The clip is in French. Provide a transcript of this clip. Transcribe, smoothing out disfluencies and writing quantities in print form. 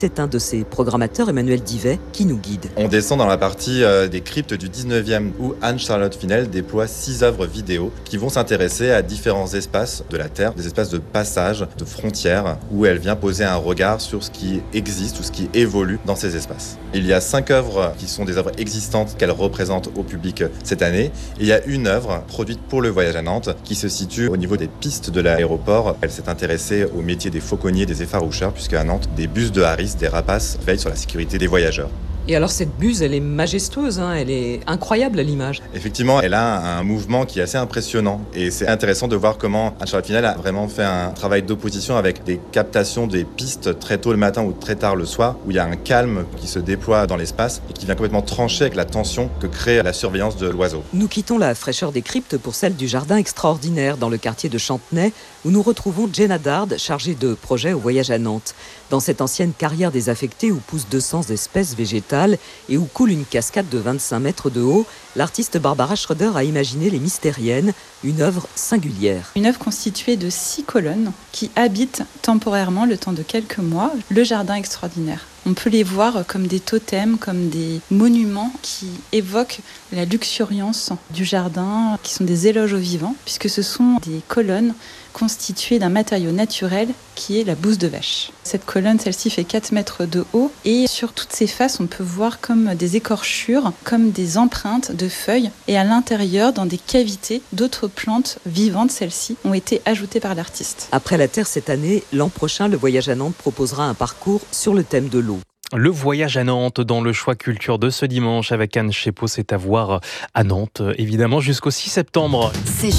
C'est un de ses programmateurs, Emmanuel Divet, qui nous guide. On descend dans la partie des cryptes du 19e où Anne-Charlotte Finel déploie 6 œuvres vidéo qui vont s'intéresser à différents espaces de la Terre, des espaces de passage, de frontières, où elle vient poser un regard sur ce qui existe ou ce qui évolue dans ces espaces. Il y a 5 œuvres qui sont des œuvres existantes qu'elle représente au public cette année. Et il y a une œuvre produite pour le voyage à Nantes qui se situe au niveau des pistes de l'aéroport. Elle s'est intéressée au métier des fauconniers, des effaroucheurs, puisque à Nantes, des bus de Harris, des rapaces, veillent sur la sécurité des voyageurs. Et alors cette buse, elle est majestueuse, elle est incroyable à l'image. Effectivement, elle a un mouvement qui est assez impressionnant et c'est intéressant de voir comment Anne-Charlotte Finel a vraiment fait un travail d'opposition avec des captations des pistes très tôt le matin ou très tard le soir où il y a un calme qui se déploie dans l'espace et qui vient complètement trancher avec la tension que crée la surveillance de l'oiseau. Nous quittons la fraîcheur des cryptes pour celle du jardin extraordinaire dans le quartier de Chantenay où nous retrouvons Jenna Dard, chargée de projet au voyage à Nantes. Dans cette ancienne carrière désaffectée où poussent 200 espèces végétales et où coule une cascade de 25 mètres de haut, l'artiste Barbara Schroeder a imaginé les Mystériennes, une œuvre singulière. Une œuvre constituée de 6 colonnes qui habitent temporairement, le temps de quelques mois, le jardin extraordinaire. On peut les voir comme des totems, comme des monuments qui évoquent la luxuriance du jardin, qui sont des éloges au vivant, puisque ce sont des colonnes constituée d'un matériau naturel qui est la bouse de vache. Cette colonne, celle-ci, fait 4 mètres de haut et sur toutes ses faces, on peut voir comme des écorchures, comme des empreintes de feuilles et à l'intérieur, dans des cavités, d'autres plantes vivantes, celles-ci, ont été ajoutées par l'artiste. Après la Terre cette année, l'an prochain, le voyage à Nantes proposera un parcours sur le thème de l'eau. Le voyage à Nantes dans le choix culture de ce dimanche avec Anne Chépot, c'est à voir à Nantes, évidemment, jusqu'au 6 septembre.